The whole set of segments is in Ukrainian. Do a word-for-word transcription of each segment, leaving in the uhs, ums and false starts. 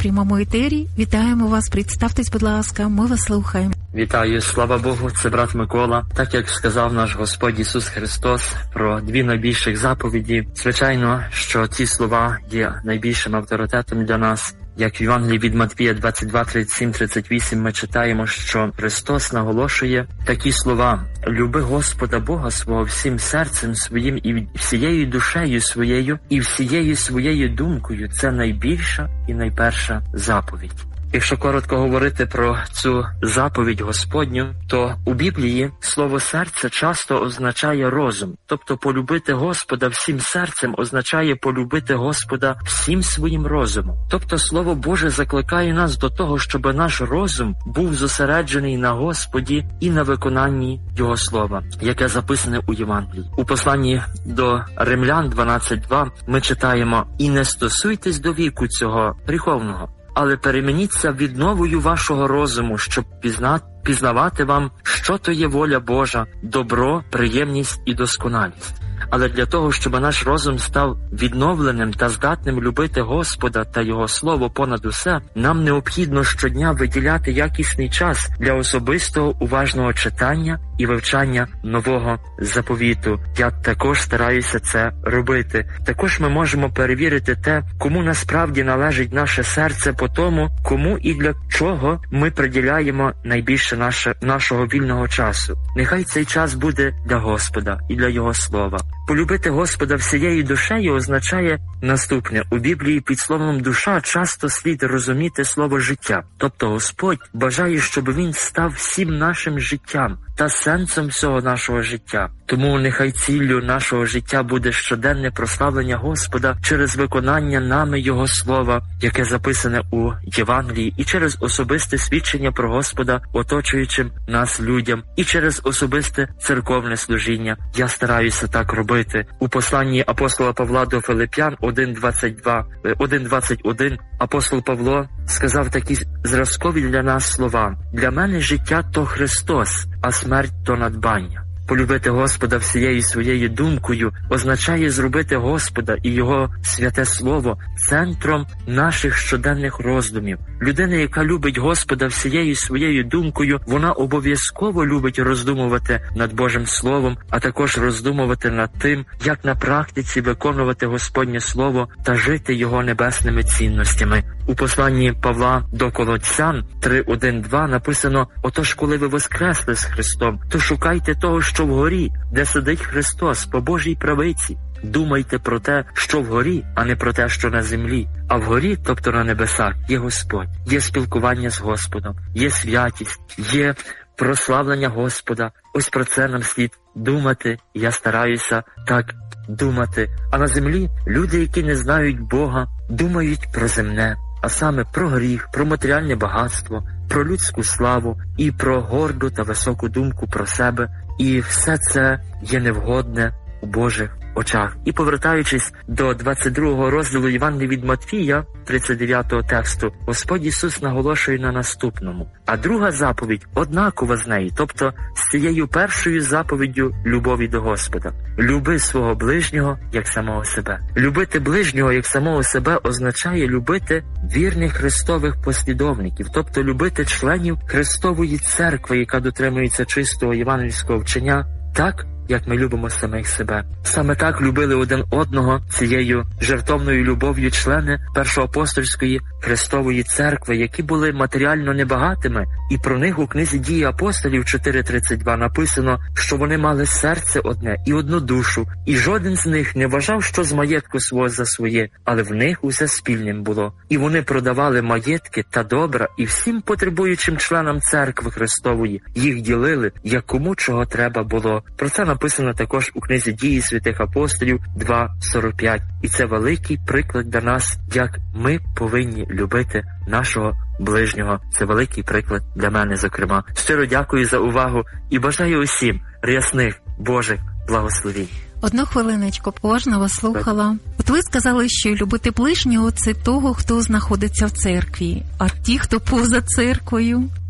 прямому етері. Вітаємо вас, представтесь, будь ласка, ми вас слухаємо. Вітаю, слава Богу, це брат Микола. Так як сказав наш Господь Ісус Христос про дві найбільших заповіді, звичайно, що ці слова є найбільшим авторитетом для нас. Як в Євангелії від Матвія двадцять два, тридцять сім, тридцять вісім ми читаємо, що Христос наголошує такі слова: «Люби Господа Бога свого всім серцем своїм і всією душею своєю, і всією своєю думкою». Це найбільша і найперша заповідь. Якщо коротко говорити про цю заповідь Господню, то у Біблії слово «серце» часто означає розум. Тобто полюбити Господа всім серцем означає полюбити Господа всім своїм розумом. Тобто Слово Боже закликає нас до того, щоб наш розум був зосереджений на Господі і на виконанні Його Слова, яке записане у Євангелії. У посланні до Римлян дванадцять два ми читаємо: «І не стосуйтесь до віку цього гріховного, але перемініться відновою вашого розуму, щоб пізна... пізнавати вам, що то є воля Божа, добро, приємність і досконалість». Але для того, щоб наш розум став відновленим та здатним любити Господа та Його Слово понад усе, нам необхідно щодня виділяти якісний час для особистого уважного читання і вивчання нового заповіту. Я також стараюся це робити. Також ми можемо перевірити те, кому насправді належить наше серце, по тому, кому і для чого ми приділяємо найбільше наше, нашого вільного часу. Нехай цей час буде для Господа і для Його Слова. Полюбити Господа всією душею означає наступне. У Біблії під словом «душа» часто слід розуміти слово «життя». Тобто Господь бажає, щоб Він став всім нашим життям та сенсом всього нашого життя. Тому нехай ціллю нашого життя буде щоденне прославлення Господа через виконання нами Його Слова, яке записане у Євангелії, і через особисте свідчення про Господа оточуючим нас людям, і через особисте церковне служіння. Я стараюся так робити. У посланні апостола Павла до Филип'ян один двадцять два, один двадцять один апостол Павло сказав такі зразкові для нас слова: «Для мене життя – то Христос, а смерть – то надбання». Полюбити Господа всією своєю думкою означає зробити Господа і Його святе Слово центром наших щоденних роздумів. Людина, яка любить Господа всією своєю думкою, вона обов'язково любить роздумувати над Божим Словом, а також роздумувати над тим, як на практиці виконувати Господнє Слово та жити Його небесними цінностями. У посланні Павла до Колоссян три один два написано: «Отож, коли ви воскресли з Христом, то шукайте того, що вгорі, де сидить Христос по Божій правиці. Думайте про те, що вгорі, а не про те, що на землі. А вгорі, тобто на небесах, є Господь, є спілкування з Господом, є святість, є прославлення Господа». Ось про це нам слід думати, і я стараюся так думати. А на землі люди, які не знають Бога, думають про земне, а саме про гріх, про матеріальне багатство, про людську славу і про горду та високу думку про себе. І все це є невгодне у Божих очах. І повертаючись до двадцять другого розділу Євангелія від Матвія, тридцять дев'ятого тексту, Господь Ісус наголошує на наступному. А друга заповідь однакова з неї, тобто з цією першою заповіддю любові до Господа. Люби свого ближнього, як самого себе. Любити ближнього, як самого себе, означає любити вірних Христових послідовників, тобто любити членів Христової церкви, яка дотримується чистого євангельського вчення, так, як ми любимо самих себе. Саме так любили один одного цією жертовною любов'ю члени першоапостольської Христової церкви, які були матеріально небагатими, і про них у книзі «Дії апостолів» чотири тридцять два написано, що вони мали серце одне і одну душу, і жоден з них не вважав, що з маєтку свого за своє, але в них усе спільним було. І вони продавали маєтки та добра, і всім потребуючим членам церкви Христової їх ділили, як кому чого треба було. Про це написано також у книзі «Дії святих апостолів» два сорок п'ять. І це великий приклад для нас, як ми повинні любити нашого ближнього. Це великий приклад для мене, зокрема. Щиро дякую за увагу і бажаю усім рясних Божих благословінь. Одну хвилиночку, уважно вас слухала. От ви сказали, що любити ближнього – це того, хто знаходиться в церкві. А ті, хто поза церквою?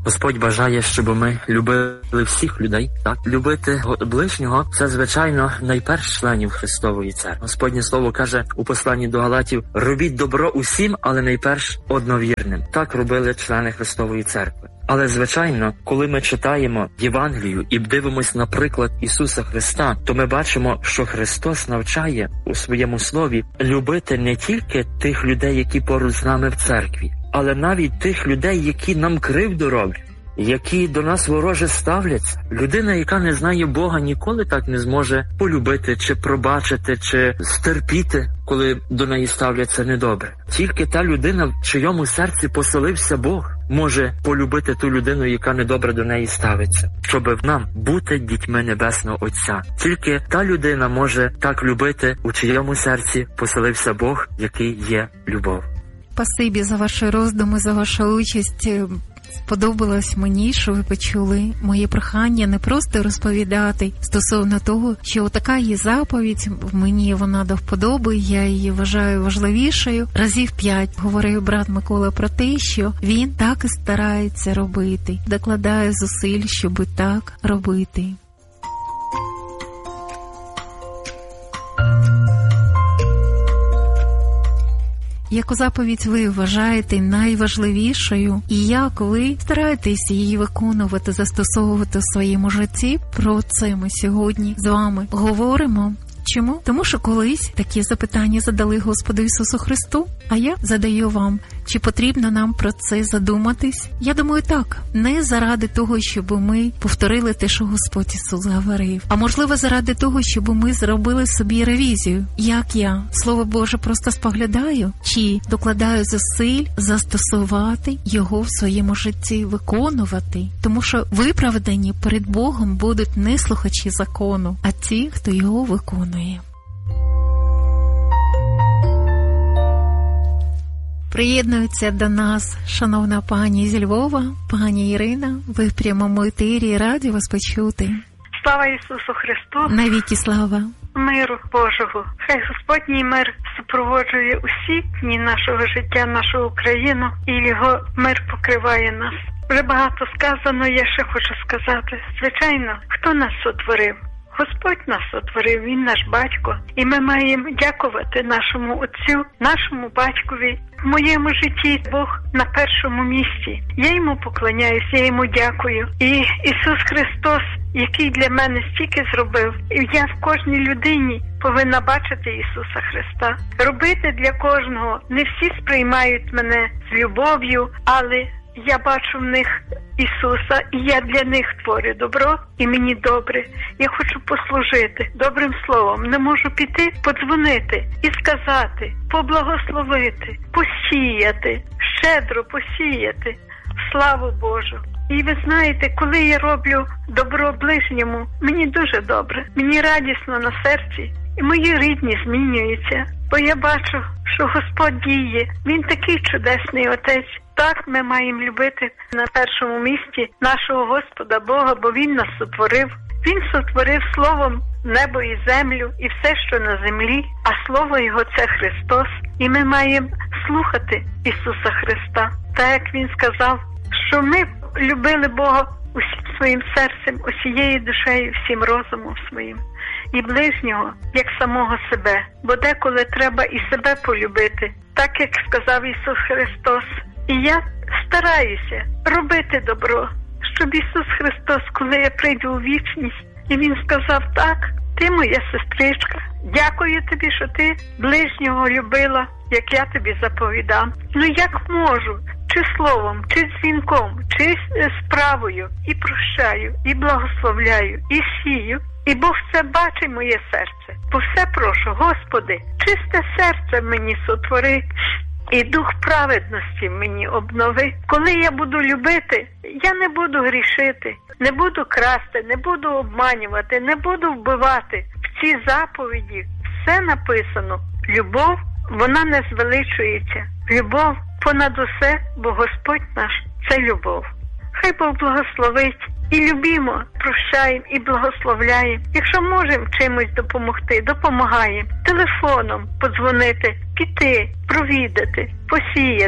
Господь бажає, щоб ми любили всіх людей, так? Любити ближнього – це, звичайно, найперш членів Христової церкви. Господнє слово каже у посланні до Галатів: «Робіть добро усім, але найперш одновірним». Так робили члени Христової церкви. Але, звичайно, коли ми читаємо Євангелію і дивимось на приклад Ісуса Христа, то ми бачимо, що Христос навчає у своєму слові любити не тільки тих людей, які поруч з нами в церкві, але навіть тих людей, які нам кривду роблять, які до нас вороже ставляться. Людина, яка не знає Бога, ніколи так не зможе полюбити, чи пробачити, чи стерпіти, коли до неї ставляться недобре. Тільки та людина, в чийому серці поселився Бог, може полюбити ту людину, яка недобре до неї ставиться, щоб нам бути дітьми Небесного Отця. Тільки та людина може так любити, у чийому серці поселився Бог, який є любов. Спасибі за ваші роздуми, за вашу участь. Сподобалось мені, що ви почули моє прохання не просто розповідати стосовно того, що така є заповідь, мені вона до вподоби, я її вважаю важливішою. Разів п'ять говорив брат Микола про те, що він так і старається робити, докладає зусиль, щоб так робити. Яку заповідь ви вважаєте найважливішою і як ви стараєтесь її виконувати, застосовувати в своєму житті? Про це ми сьогодні з вами говоримо. Чому? Тому що колись такі запитання задали Господу Ісусу Христу, а я задаю вам, чи потрібно нам про це задуматись? Я думаю, так. Не заради того, щоб ми повторили те, що Господь Ісус говорив, а можливо заради того, щоб ми зробили собі ревізію. Як я Слово Боже просто споглядаю, чи докладаю зусиль застосувати його в своєму житті, виконувати? Тому що виправдані перед Богом будуть не слухачі закону, а ті, хто його виконує. Приєднується до нас шановна пані зі Львова, пані Ірина. Ви в прямому етері, раді вас почути. Слава Ісусу Христу! Навіки слава! Миру Божого! Хай Господній мир супроводжує усі дні нашого життя, нашу Україну, і Його мир покриває нас. Вже багато сказано, я ще хочу сказати. Звичайно, хто нас сотворив? Господь нас сотворив, Він наш батько, і ми маємо дякувати нашому Отцю, нашому батькові. В моєму житті Бог на першому місці. Я йому поклоняюся, я йому дякую. І Ісус Христос, який для мене стільки зробив, і я в кожній людині повинна бачити Ісуса Христа. Робити для кожного. Не всі сприймають мене з любов'ю, але я бачу в них Ісуса, і я для них творю добро, і мені добре. Я хочу послужити добрим словом. Не можу піти, подзвонити і сказати, поблагословити, посіяти, щедро посіяти славу Божу. І ви знаєте, коли я роблю добро ближньому, мені дуже добре, мені радісно на серці, і мої рідні змінюються, бо я бачу, що Господь діє. Він такий чудесний Отець. Так ми маємо любити на першому місці нашого Господа Бога, бо Він нас сотворив. Він сотворив словом небо і землю, і все, що на землі, а слово Його – це Христос. І ми маємо слухати Ісуса Христа. Так, як Він сказав, що ми любили Бога усім своїм серцем, усією душею, всім розумом своїм. І ближнього, як самого себе. Бо деколи треба і себе полюбити. Так, як сказав Ісус Христос. І я стараюся робити добро, щоб Ісус Христос, коли я прийду у вічність, і Він сказав, так, ти моя сестричка, дякую тобі, що ти ближнього любила, як я тобі заповідав. Ну як можу, чи словом, чи дзвінком, чи справою, і прощаю, і благословляю, і сію. І Бог це бачить моє серце. Бо все прошу, Господи, чисте серце мені сотвори, і дух праведності мені обнови. Коли я буду любити, я не буду грішити, не буду красти, не буду обманювати, не буду вбивати. В цій заповіді все написано. Любов, вона не звеличується. Любов понад усе, бо Господь наш – це любов. Хай Бог благословить. І любімо, прощаємо і благословляємо. Якщо можемо чимось допомогти, допомагаємо. Телефоном подзвонити, піти, провідати, посіяти.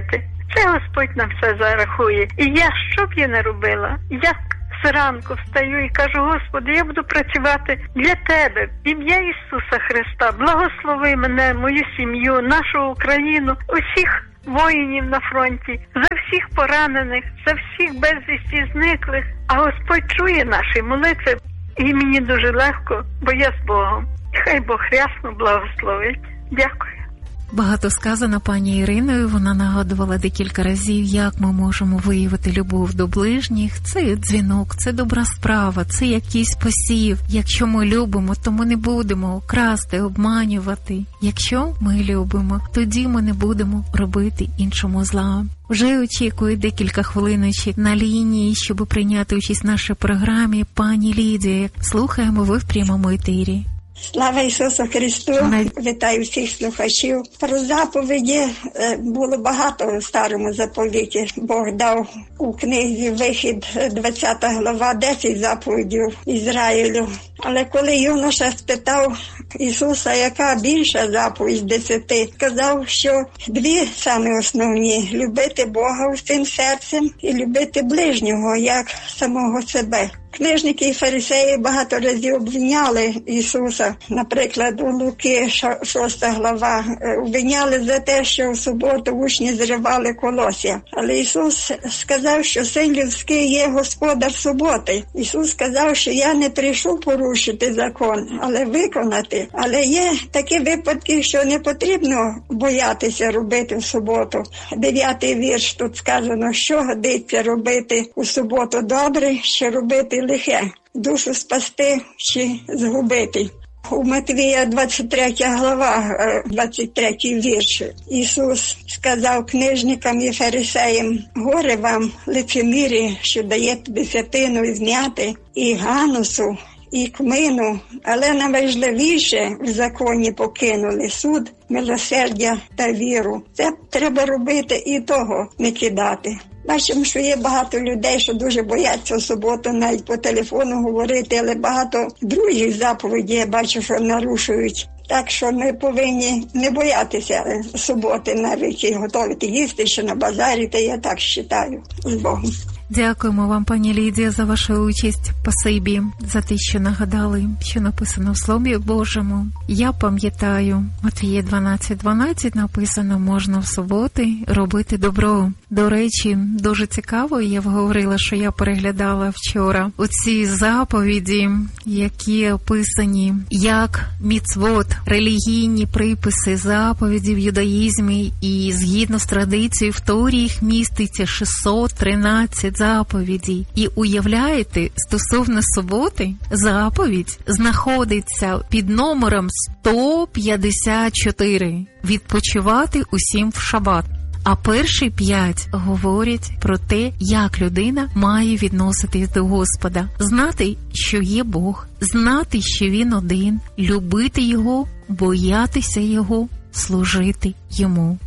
Це Господь нам все зарахує. І я, що б я не робила, як зранку встаю і кажу: Господи, я буду працювати для Тебе, в ім'я Ісуса Христа. Благослови мене, мою сім'ю, нашу Україну, усіх воїнів на фронті, за всіх поранених, за всіх безвісті зниклих. А Господь чує наші молитви. І мені дуже легко, бо я з Богом. Хай Бог рясно благословить. Дякую. Багато сказано пані Іриною, вона нагадувала декілька разів, як ми можемо виявити любов до ближніх. Це дзвінок, це добра справа, це якийсь посів. Якщо ми любимо, то ми не будемо красти, обманювати. Якщо ми любимо, тоді ми не будемо робити іншому зла. Вже очікую декілька хвилиночок на лінії, щоб прийняти участь в нашій програмі. Пані Лідія, слухаємо, ви в прямому етері. Слава Ісусу Христу! Вітаю всіх слухачів. Про заповіді було багато в Старому заповіті. Бог дав у книзі Вихід, двадцята глава, десять заповідів Ізраїлю. Але коли юноша спитав Ісуса, яка більша заповідь з десяти, сказав, що дві саме основні – любити Бога усім серцем і любити ближнього, як самого себе. Книжники і фарисеї багато разів обвиняли Ісуса. Наприклад, у Луки, шоста глава, обвиняли за те, що в суботу учні зривали колосся. Але Ісус сказав, що син людський є господар суботи. Ісус сказав, що я не прийшов порушити закон, але виконати. Але є такі випадки, що не потрібно боятися робити в суботу. Дев'ятий вірш тут сказано, що годиться робити у суботу добре, що робити лихе, душу спасти чи згубити. У Матвія двадцять третя глава, двадцять третій вірш, Ісус сказав книжникам і фарисеям: горе вам, лицемірі, що даєте десятину і зняти, і ганусу, і кмину, але найважливіше в законі покинули суд, милосердя та віру. Це треба робити і того не кидати. Бачимо, що є багато людей, що дуже бояться в суботу навіть по телефону говорити, але багато других заповідей я бачу, що нарушують. Так що ми повинні не боятися суботи навіть і готувати їсти, що на базарі, та я так вважаю. З Богом. Дякуємо вам, пані Лідія, за вашу участь. Спасибі за те, що нагадали, що написано в Слові Божому. Я пам'ятаю, Матвія дванадцять дванадцять написано: можна в суботи робити добро. До речі, дуже цікаво, я говорила, що я переглядала вчора оці заповіді, які описані як міцвот, релігійні приписи заповіді в юдаїзмі, і згідно з традицією в Торі їх міститься шістсот тринадцять заповідей. І уявляєте, стосовно суботи, заповідь знаходиться під номером сто п'ятдесят чотири. Відпочивати усім в шабат. А перші п'ять говорять про те, як людина має відноситись до Господа. Знати, що є Бог, знати, що Він один, любити Його, боятися Його, служити Йому.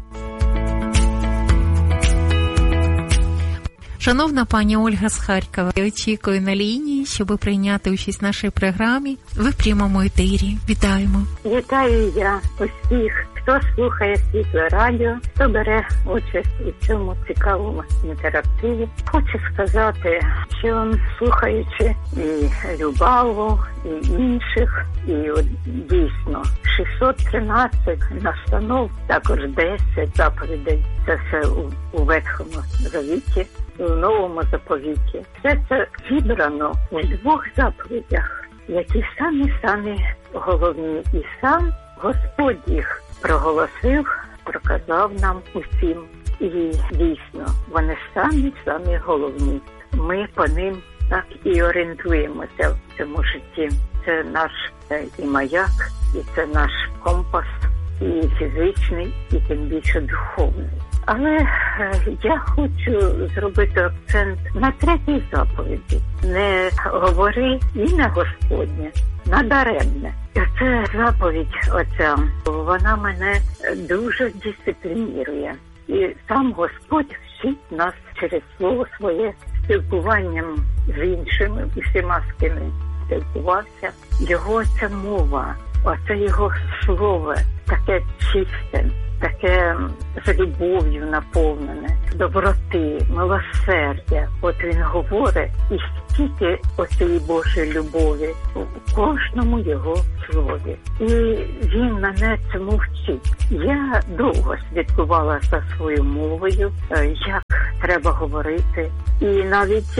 Шановна пані Ольга з Харкова, я очікую на лінії, щоб прийняти участь в нашій програмі. Ви в прямому етері. Вітаємо. Вітаю я усіх, хто слухає Світле радіо, хто бере участь у цьому цікавому інтерактиві. Хочу сказати, що слухаючи і Любаву, і інших, і от, дійсно шістсот тринадцять настанов, також десять заповідей, це все у, у Ветхому Завіті, у Новому заповіті. Все це зібрано у двох заповідях, які самі-самі головні. І сам Господь їх проголосив, проказав нам усім. І дійсно, вони самі-самі головні. Ми по ним так і орієнтуємося в цьому житті. Це наш і маяк, і це наш компас, і фізичний, і тим більше духовний. Але е, я хочу зробити акцент на третій заповіді. Не говори ім'я Господнє надаремне. Це заповідь оця, вона мене дуже дисциплінує. І сам Господь вчить нас через слово своє спілкуванням з іншими, усіма, з ким спілкувався. Його ця мова, оце його слово, таке чисте, таке з любов'ю наповнене, доброти, милосердя. От він говорить, і стільки оцієї Божої любові у кожному його слові. І він мене цьому вчить. Я довго слідкувала за своєю мовою, як треба говорити. І навіть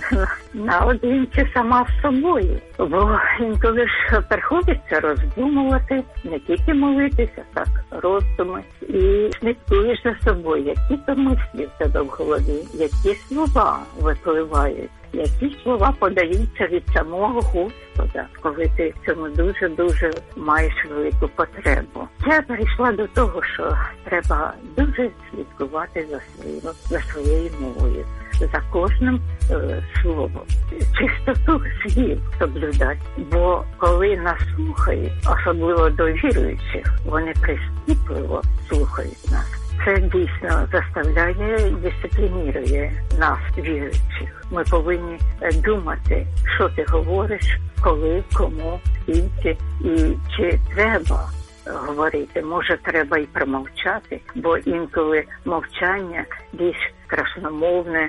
наодинці сама з собою. Бо інколи ж приходиться роздумувати, не тільки молитися, так, роздуми. І слідкуєш за собою, які то мислі в тебе в голові, які слова випливають, які слова подаються від самого Господа, коли ти в цьому дуже-дуже маєш велику потребу. Я прийшла до того, що треба дуже слідкувати за своєю, за своєю мовою, за кожним е, словом. Чистоту слів соблюдати, бо коли нас слухають, особливо до віруючих, вони прискіпливо слухають нас. Це дійсно заставляє, дисциплінує нас, віруючих. Ми повинні думати, що ти говориш, коли, кому, скільки і чи треба говорити. Може, треба і промовчати, бо інколи мовчання більш красномовне,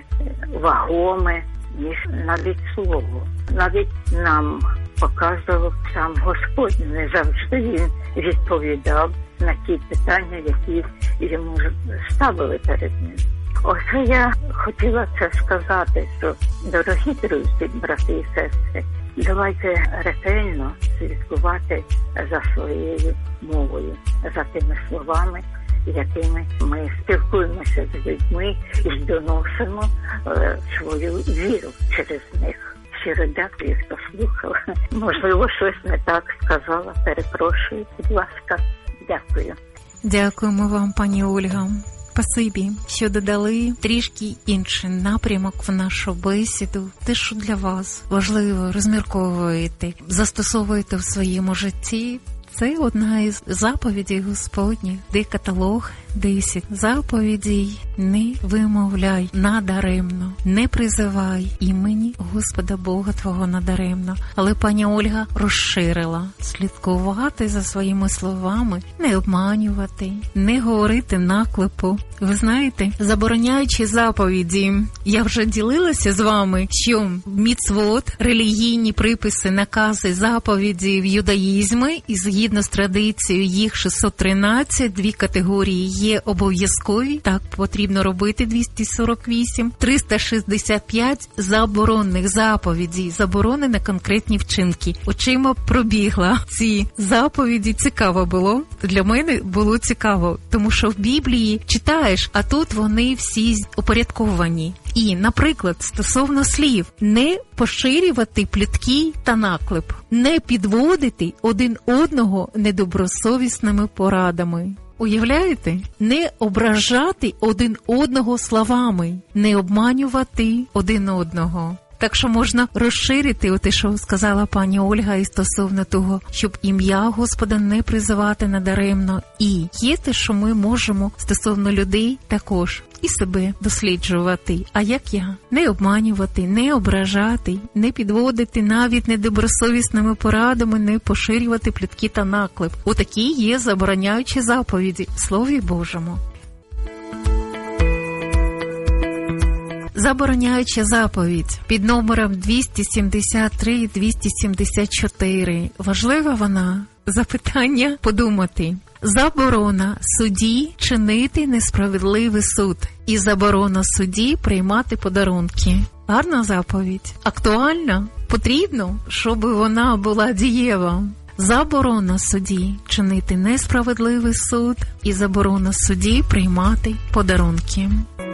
вагоме, ніж навіть слово. Навіть нам показував сам Господь. Не завжди він відповідав на ті питання, які йому ставили перед ним. Оце я хотіла це сказати, що, дорогі друзі, брати і сестри, давайте ретельно слідкувати за своєю мовою, за тими словами, якими ми спілкуємося з людьми і доносимо е, свою віру через них. Щиро дякую, хто слухав. Можливо, щось не так сказала, перепрошую, будь ласка. Дякую. Дякуємо вам, пані Ольга. Спасибі, що додали трішки інший напрямок в нашу бесіду. Те, що для вас важливо, розмірковуєте, застосовуєте в своєму житті. Це одна із заповідей Господніх, де каталог десять заповідей. Не вимовляй надаремно, не призивай імені Господа Бога твого надаремно. Але пані Ольга розширила слідкувати за своїми словами, не обманювати, не говорити наклепу. Ви знаєте, забороняючи заповіді, я вже ділилася з вами, що міцвот, релігійні приписи, накази, заповіді в юдаїзмі, і згідно з традицією їх шістсот тринадцять, дві категорії є обов'язкові, так потрібно робити двісті сорок вісім, триста шістдесят п'ять заборонних заповідей, заборони на конкретні вчинки. Очима пробігла ці заповіді, цікаво було. Для мене було цікаво, тому що в Біблії читаєш, а тут вони всі упорядковані. І, наприклад, стосовно слів, не поширювати плітки та наклеп, не підводити один одного недобросовісними порадами. Уявляєте? Не ображати один одного словами, не обманювати один одного. Так що можна розширити те, що сказала пані Ольга, і стосовно того, щоб ім'я Господа не призивати надаремно. І є те, що ми можемо стосовно людей також і себе досліджувати. А як я? Не обманювати, не ображати, не підводити навіть недобросовісними порадами, не поширювати плітки та наклеп. Отакі є забороняючі заповіді в Слові Божому. Забороняюча заповідь під номером двісті сімдесят три - двісті сімдесят чотири. Важлива вона? Запитання подумати. Заборона судді чинити несправедливий суд. І заборона судді приймати подарунки. Гарна заповідь. Актуальна? Потрібно, щоб вона була дієва. Заборона судді чинити несправедливий суд. І заборона судді приймати подарунки.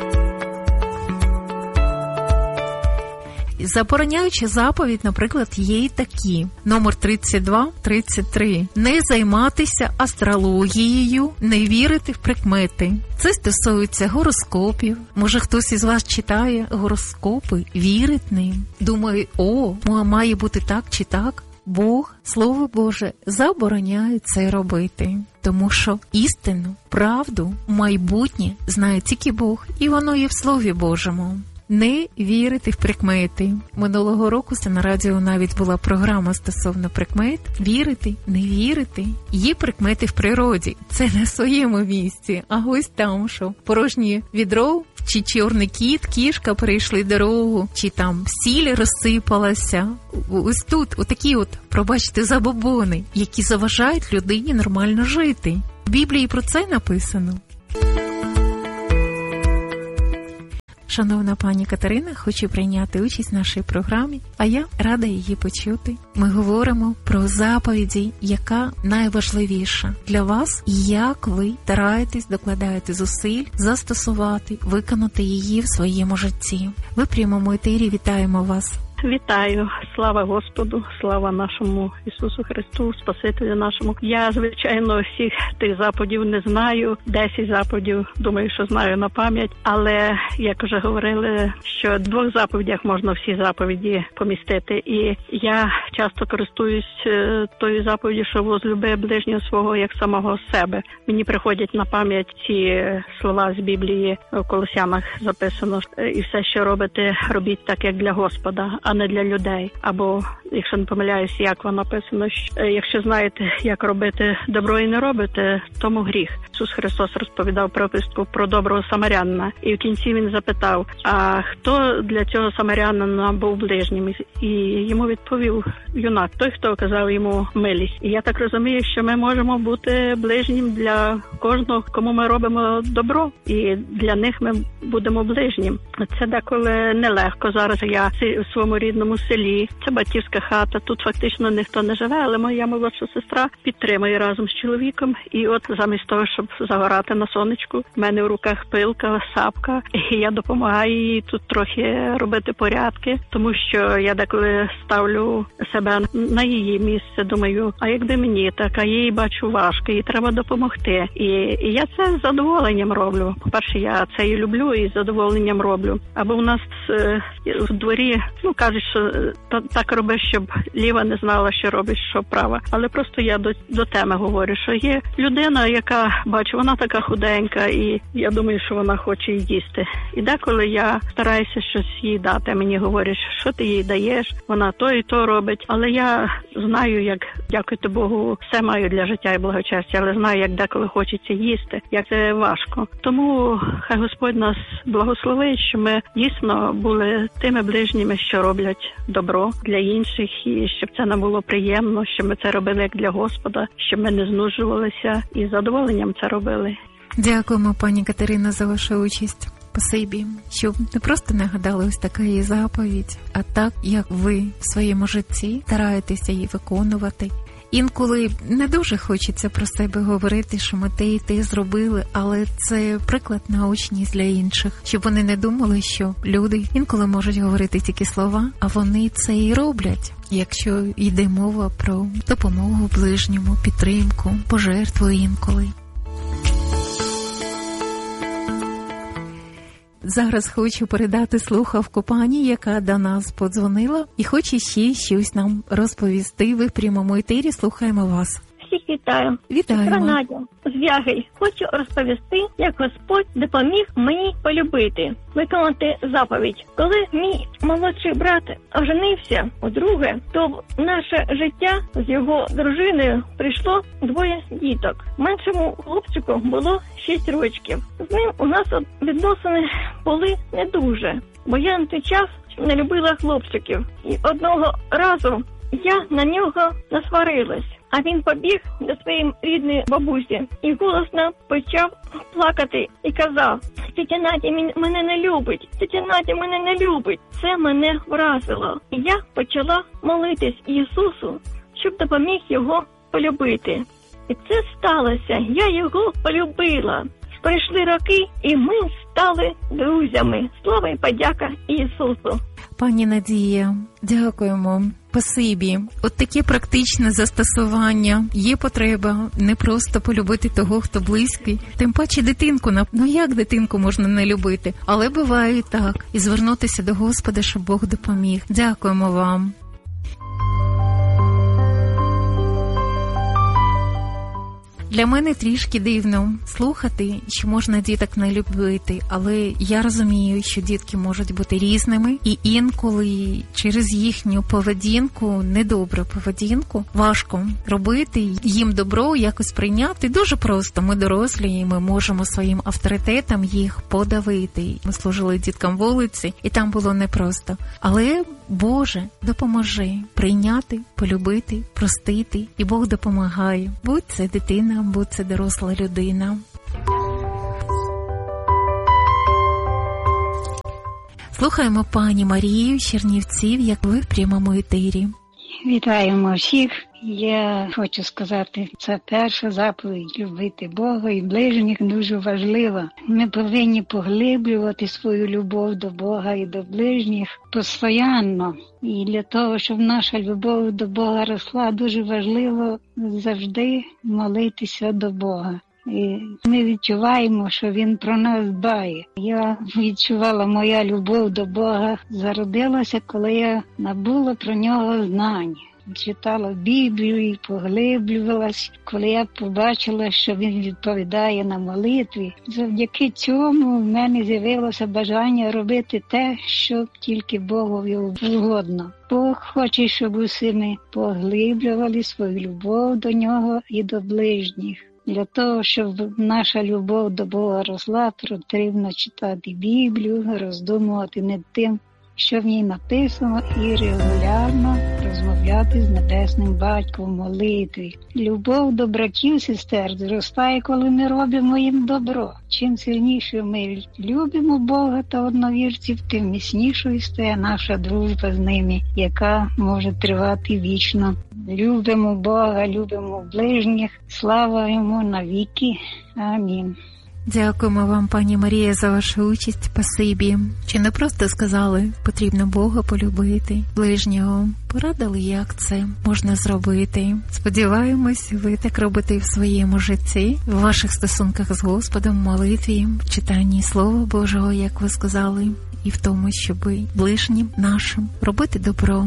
Забороняючи заповідь, наприклад, є і такі. Номер тридцять два - тридцять три. Не займатися астрологією, не вірити в прикмети. Це стосується гороскопів. Може, хтось із вас читає гороскопи, вірить ним. Думає, о, має бути так чи так. Бог, Слово Боже, забороняє це робити. Тому що істину, правду, майбутнє знає тільки Бог, і воно є в Слові Божому. не вірити в прикмети. Минулого року на радіо навіть була програма стосовно прикмет. Вірити, не вірити. Є прикмети в природі. Це на своєму місці. А ось там, що порожнє відро, чи чорний кіт, кішка перейшли дорогу, чи там сіль розсипалася. Ось тут отакі от, пробачте, забобони, які заважають людині нормально жити. В Біблії про це написано. Шановна пані Катерина хоче прийняти участь в нашій програмі, а я рада її почути. Ми говоримо про заповіді, яка найважливіша для вас, і як ви стараєтесь, докладаєте зусиль застосувати, виконати її в своєму житті. Ви в прямому етері, вітаємо вас. Вітаю, слава Господу, слава нашому Ісусу Христу, Спасителю нашому. Я, звичайно, всіх тих заповідей не знаю, десять заповідей, думаю, що знаю на пам'ять, але, як вже говорили, що в двох заповідях можна всі заповіді помістити. І я часто користуюсь тою заповіддю, що возлюби ближнього свого як самого себе. Мені приходять на пам'ять ці слова з Біблії, в Колосянах записано, і все, що робите, робіть так, як для Господа, а не для людей. Або, якщо не помиляюсь, як воно написано, що якщо знаєте, як робити добро і не робите, тому гріх. Ісус Христос розповідав приписку про доброго самарянина. І в кінці він запитав, а хто для цього самарянина був ближнім? І йому відповів юнак, той, хто оказав йому милість. І я так розумію, що ми можемо бути ближнім для кожного, кому ми робимо добро. І для них ми будемо ближнім. Це деколи нелегко. Зараз я в своєму рідному селі, це батьківська хата, тут фактично ніхто не живе, але моя молодша сестра підтримує разом з чоловіком. І от замість того, щоб загорати на сонечку, в мене в руках пилка, сапка, і я допомагаю їй тут трохи робити порядки, тому що я деколи ставлю себе на її місце, думаю, а якби мені так, а їй бачу важко, їй треба допомогти. І, і я це з задоволенням роблю. По-перше, я це і люблю, і з задоволенням роблю. Або у нас е, в дворі, ну, кажуть, що так роби, щоб ліва не знала, що робиш, що права. Але просто я до, до теми говорю, що є людина, яка, бачу, вона така худенька, і я думаю, що вона хоче їсти. І деколи я стараюся щось їй дати. Мені говорять, що ти їй даєш, вона то і то робить. Але я знаю, як, дякувати Богу, все маю для життя і благочестя, але знаю, як деколи хочеться їсти, як це важко. Тому хай Господь нас благословить, що ми дійсно були тими ближніми, що роблять добро для інших, і щоб це нам було приємно, щоб ми це робили як для Господа, щоб ми не знужувалися і з задоволенням це робили. Дякуємо, пані Катерина, за вашу участь. Спасибі, щоб не просто нагадали ось така її заповідь, а так, як ви в своєму житті стараєтеся її виконувати. Інколи не дуже хочеться про себе говорити, що ми те і те зробили, але це приклад наочність для інших, щоб вони не думали, що люди інколи можуть говорити тільки слова, а вони це і роблять. Якщо йде мова про допомогу ближньому, підтримку, пожертву інколи. Зараз хочу передати слухавку пані, яка до нас подзвонила і хоче ще щось нам розповісти. Ви в прямому етері, слухаємо вас. Всіх вітаю. Вітаємо. Сестра Надя з Вягель. Хочу розповісти, як Господь допоміг мені полюбити, виконати заповідь. Коли мій молодший брат оженився удруге, то в наше життя з його дружиною прийшло двоє діток. Меншому хлопчику було шість років. З ним у нас відносини були не дуже, бо я на той час не любила хлопчиків. І одного разу я на нього насварилась. А він побіг до своєї рідної бабусі і голосно почав плакати і казав: «Тетя Надя мене не любить, тетя Надя мене не любить». Це мене вразило. І я почала молитись Ісусу, щоб допоміг його полюбити. І це сталося. Я його полюбила. Пройшли роки, і ми стали друзями. Слава і подяка Ісусу. Пані Надія, дякуємо. Спасибі. От таке практичне застосування. Є потреба не просто полюбити того, хто близький. Тим паче дитинку. Ну як дитинку можна не любити? Але буває і так. І звернутися до Господа, щоб Бог допоміг. Дякуємо вам. Для мене трішки дивно слухати, що можна діток не любити, але я розумію, що дітки можуть бути різними, і інколи через їхню поведінку, недобру поведінку, важко робити їм добро, якось прийняти. Дуже просто, ми дорослі, і ми можемо своїм авторитетом їх подавити. Ми служили діткам вулиці, і там було непросто. Але Боже, допоможи прийняти, полюбити, простити, і Бог допомагає. Будь це дитина, будь це доросла людина. Слухаємо пані Марію з Чернівців, як ви в прямому етері. Вітаємо всіх. Я хочу сказати, це перша заповідь – любити Бога і ближніх дуже важлива. Ми повинні поглиблювати свою любов до Бога і до ближніх постійно. І для того, щоб наша любов до Бога росла, дуже важливо завжди молитися до Бога. І ми відчуваємо, що Він про нас дбає. Я відчувала, моя любов до Бога зародилася, коли я набула про Нього знань. Читала Біблію і поглиблювалась, коли я побачила, що Він відповідає на молитві. Завдяки цьому в мене з'явилося бажання робити те, що тільки Богові угодно. Бог хоче, щоб усі ми поглиблювали свою любов до Нього і до ближніх. Для того, щоб наша любов до Бога росла, потрібно читати Біблію, роздумувати над тим, що в ній написано, і регулярно розмовляти з Небесним Батьком в молитві. Любов до братів і сестер зростає, коли ми робимо їм добро. Чим сильніше ми любимо Бога та одновірців, тим міцнішою стає наша дружба з ними, яка може тривати вічно. Любимо Бога, любимо ближніх, слава Йому навіки. Амінь. Дякуємо вам, пані Марія, за вашу участь. Спасибі. Чи не просто сказали, потрібно Бога полюбити, ближнього порадили, як це можна зробити. Сподіваємось, ви так робите в своєму житті, в ваших стосунках з Господом, в молитві, в читанні Слова Божого, як ви сказали, і в тому, щоб ближнім нашим робити добро.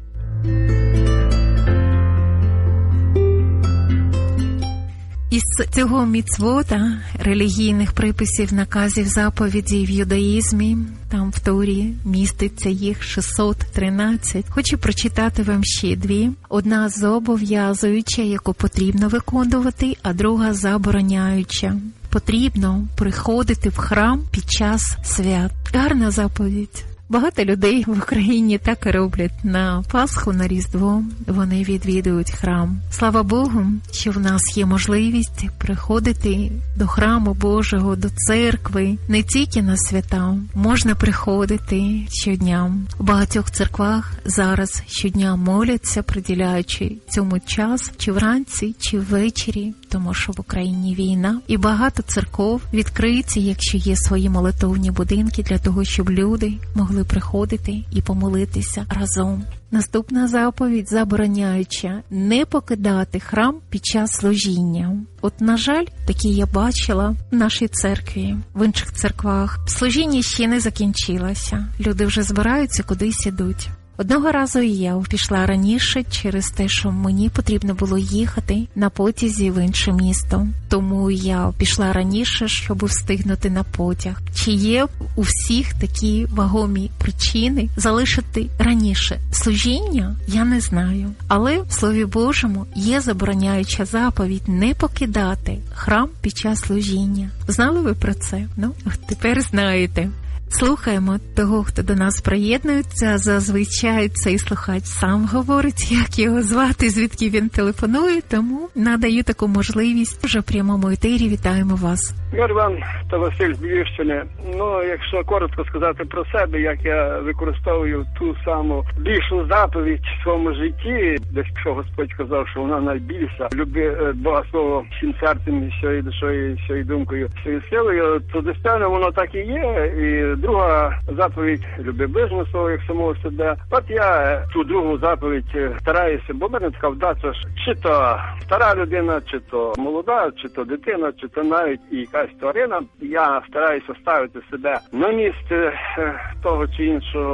Із цього міцвота, релігійних приписів, наказів, заповідей в юдаїзмі, там в Торі міститься їх шістсот тринадцять. Хочу прочитати вам ще дві. Одна зобов'язуюча, яку потрібно виконувати, а друга забороняюча. Потрібно приходити в храм під час свят. Гарна заповідь. Багато людей в Україні так і роблять. На Пасху, на Різдво вони відвідують храм. Слава Богу, що в нас є можливість приходити до храму Божого, до церкви, не тільки на свята. Можна приходити щодня. У багатьох церквах зараз щодня моляться, приділяючи цьому час, чи вранці, чи ввечері, тому що в Україні війна. І багато церков відкриті, якщо є свої молитовні будинки, для того, щоб люди могли приходити і помолитися разом. Наступна заповідь забороняюча не покидати храм під час служіння. От, на жаль, такі я бачила в нашій церкві, в інших церквах. Служіння ще не закінчилося. Люди вже збираються, кудись ідуть. Одного разу і я пішла раніше через те, що мені потрібно було їхати на потязі в інше місто. Тому я пішла раніше, щоб встигнути на потяг. Чи є у всіх такі вагомі причини залишити раніше служіння? Я не знаю. Але в Слові Божому є забороняюча заповідь не покидати храм під час служіння. Знали ви про це? Ну, тепер знаєте. Слухаємо того, хто до нас приєднується. Зазвичай цей слухач сам говорить, як його звати, звідки він телефонує, тому надаю таку можливість. Вже в прямому етері вітаємо вас. Іван та Василь з Львівщини. Ну, якщо коротко сказати про себе, як я використовую ту саму більшу заповідь в своєму житті, десь що Господь казав, що вона найбільша, люби Бога свого всім серцем, всією душою, всією думкою, всією силою, то дійсно воно так і є. І друга заповідь – люби ближнього свого, як самого себе. От я ту другу заповідь стараюся, бо в мене така вдача, чи то стара людина, чи то молода, чи то дитина, чи то навіть і якась тварина. Я стараюся ставити себе на місце того чи іншого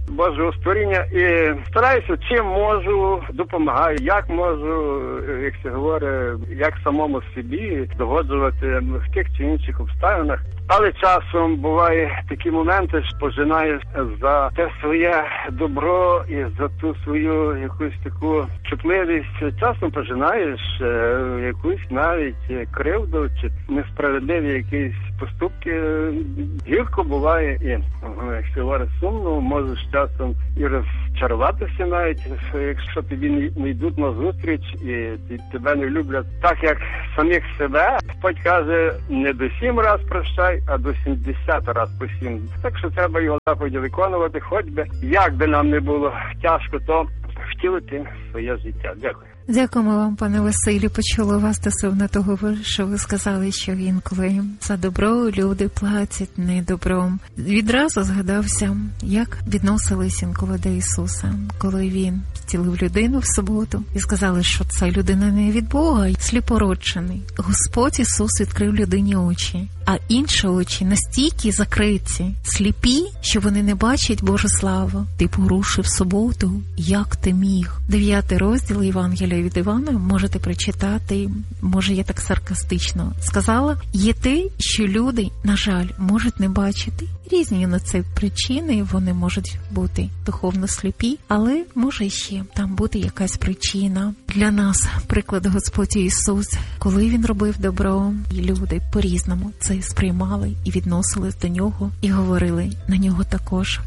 Божого створіння і стараюся, чим можу, допомагаю, як можу, як це говорить, як самому собі догоджувати в тих чи інших обставинах. Але часом буває такі моменти, що пожинаєш за те своє добро і за ту свою якусь таку чутливість. Часом пожинаєш якусь навіть кривду чи несправедливі якісь поступки. Гірко буває і, якщо говорить сумно, можеш часом і розчаруватися навіть, якщо тобі не йдуть на зустріч і тебе не люблять так, як самих себе. Господь каже, не до сім раз прощай, а до сімдесят раз по сім. Так що треба його заповіді виконувати, хоч би, як би нам не було тяжко, то втілити своє життя. Дякую. Дякуємо вам, пане Василю. Почула вас стосовно того, що ви сказали, що інколи за добро люди платять не добром. Відразу згадався, як відносились інколи до Ісуса, коли Він зцілив людину в суботу і сказали, що це людина не від Бога, сліпороджений. Господь Ісус відкрив людині очі, а інші очі настільки закриті, сліпі, що вони не бачать Божу славу. Ти порушив суботу, як ти міг? Дев'ятий розділ Євангелія від Івана можете прочитати, може я так саркастично сказала, є те, що люди, на жаль, можуть не бачити. Різні на це причини, вони можуть бути духовно сліпі, але може ще там бути якась причина. Для нас приклад Господь Ісус, коли Він робив добро, і люди по-різному це сприймали і відносились до Нього, і говорили на Нього також.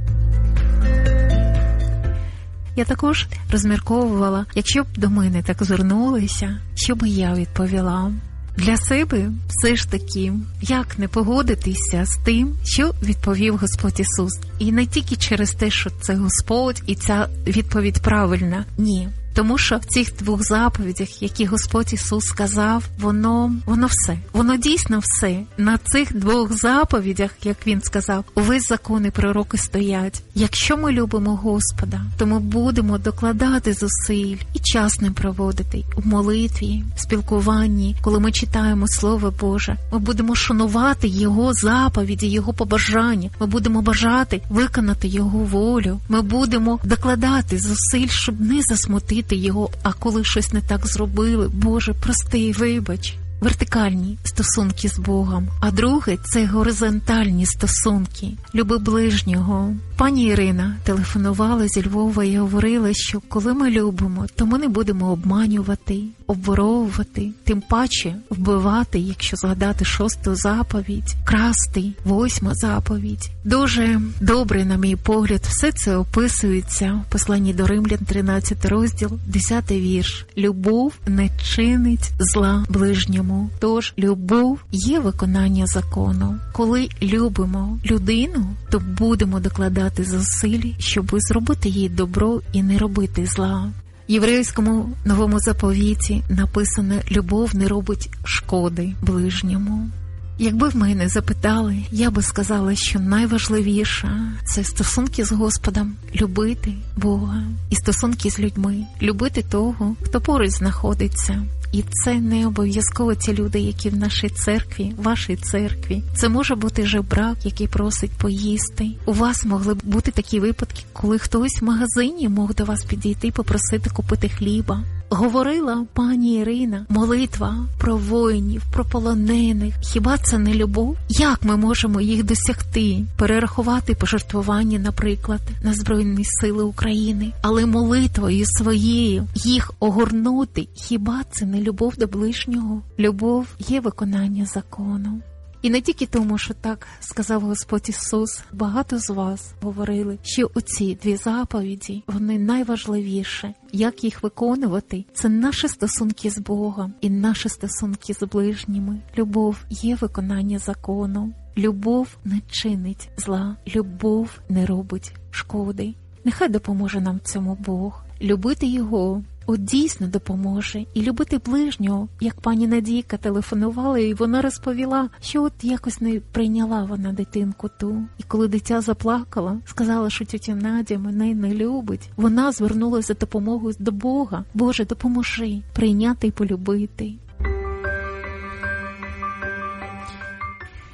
Я також розмірковувала, якщо б до мене так звернулися, що би я відповіла. Для себе все ж таки, як не погодитися з тим, що відповів Господь Ісус. І не тільки через те, що це Господь і ця відповідь правильна. Ні. Тому що в цих двох заповідях, які Господь Ісус сказав, воно, воно все. Воно дійсно все. На цих двох заповідях, як Він сказав, увесь закон і пророки стоять. Якщо ми любимо Господа, то ми будемо докладати зусиль і час не проводити у молитві, в спілкуванні, коли ми читаємо Слово Боже. Ми будемо шанувати Його заповіді, Його побажання. Ми будемо бажати виконати Його волю. Ми будемо докладати зусиль, щоб не засмутити Його, а коли щось не так зробили, Боже, прости, вибач. Вертикальні стосунки з Богом. А друге – це горизонтальні стосунки. Люби ближнього. Пані Ірина телефонувала зі Львова і говорила, що коли ми любимо, то ми не будемо обманювати, обворовувати, тим паче вбивати, якщо згадати шосту заповідь, красти, восьму заповідь. Дуже добре, на мій погляд, все це описується в посланні до Римлян, тринадцятий розділ, десятий вірш. Любов не чинить зла ближньому. Тож любов є виконання закону. Коли любимо людину, то будемо докладати зусиль, щоб зробити їй добро і не робити зла. В єврейському новому заповіті написано «Любов не робить шкоди ближньому». Якби в мене запитали, я би сказала, що найважливіше – це стосунки з Господом, любити Бога і стосунки з людьми, любити того, хто поруч знаходиться. І це не обов'язково ті люди, які в нашій церкві, в вашій церкві. Це може бути жебрак, який просить поїсти. У вас могли б бути такі випадки, коли хтось в магазині мог до вас підійти і попросити купити хліба. Говорила пані Ірина, молитва про воїнів, про полонених. Хіба це не любов? Як ми можемо їх досягти? Перерахувати пожертвування, наприклад, на Збройні Сили України. Але молитвою своєю їх огорнути, хіба це не любов до ближнього? Любов є виконання закону. І не тільки тому, що так сказав Господь Ісус, багато з вас говорили, що оці дві заповіді, вони найважливіші. Як їх виконувати? Це наші стосунки з Богом і наші стосунки з ближніми. Любов є виконання закону. Любов не чинить зла. Любов не робить шкоди. Нехай допоможе нам цьому Бог. Любити Його от дійсно допоможе. І любити ближнього, як пані Надійка телефонувала, і вона розповіла, що от якось не прийняла вона дитинку ту. І коли дитя заплакала, сказала, що тітя Надя мене не любить, вона звернулася за допомогою до Бога. Боже, допоможи прийняти і полюбити.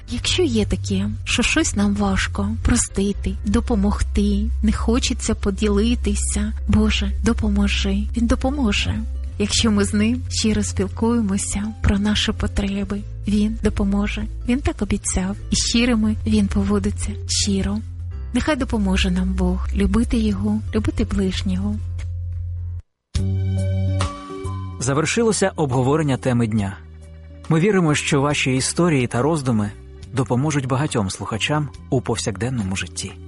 Якщо є таке, що щось нам важко простити, допомогти, не хочеться поділитися, Боже, допоможи. Він допоможе. Якщо ми з ним щиро спілкуємося про наші потреби, він допоможе. Він так обіцяв. І щирими він поводиться щиро. Нехай допоможе нам Бог любити його, любити ближнього. Завершилося обговорення теми дня. Ми віримо, що ваші історії та роздуми допоможуть багатьом слухачам у повсякденному житті.